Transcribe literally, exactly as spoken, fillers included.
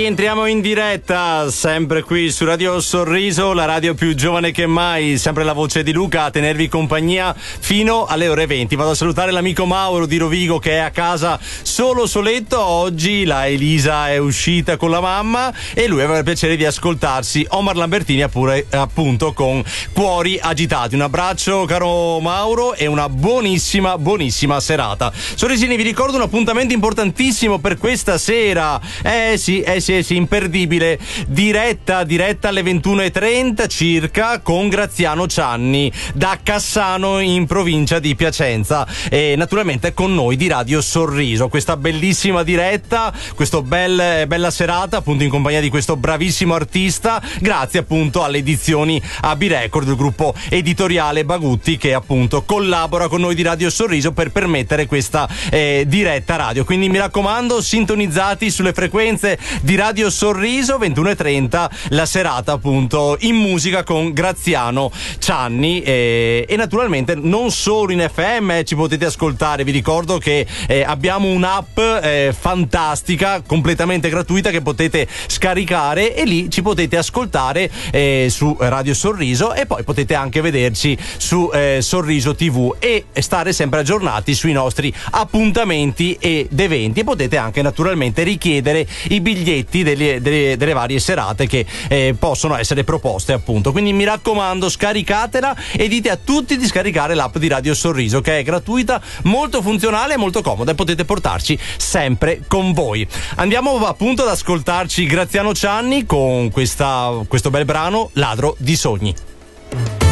rientriamo in diretta, sempre qui su Radio Sorriso, la radio più giovane che mai, sempre la voce di Luca a tenervi compagnia fino alle ore venti. Vado a salutare l'amico Mauro di Rovigo che è a casa solo soletto. Oggi la Elisa è uscita con la mamma e lui aveva il piacere di ascoltarsi Omar Lambertini appure, appunto con Cuori Agitati. Un abbraccio caro Mauro e una buonissima, buonissima serata. Sorrisini, vi ricordo un appuntamento importantissimo per questa sera. Eh sì, eh sì, eh sì, imperdibile. Diretta, diretta alle ventuno e trenta circa con Graziano Cianni da Cassano in provincia di Piacenza. E naturalmente con noi di Radio Sorriso. Questa bellissima diretta, questa bel, bella serata appunto in compagnia di questo bravissimo artista, grazie appunto alle edizioni A B Record, il gruppo editoriale Bagutti che appunto collabora con noi di Radio Sorriso per permettere questa eh, diretta radio. Quindi mi raccomando, sintonizzati sulle frequenze di Radio Sorriso, ventuno e trenta, la serata appunto in musica con Graziano Cianni eh, e naturalmente non solo in F M eh, ci potete ascoltare. Vi ricordo che eh, abbiamo un'app eh, fantastica, completamente gratuita, che potete scaricare e lì ci potete ascoltare eh, su Radio Sorriso e poi potete anche vederci su eh, Sorriso tivù e stare sempre aggiornati sui nostri appuntamenti ed eventi. E potete anche naturalmente richiedere i biglietti delle, delle, delle varie serate che eh, possono essere proposte appunto. Quindi mi raccomando, scaricatela e dite a tutti di scaricare l'app di Radio Sorriso, che è gratuita, molto funzionale e molto comoda e potete portarci sempre con voi. Andiamo appunto ad ascoltarci Graziano Cianni con questa, questo bel brano, Ladro di Sogni.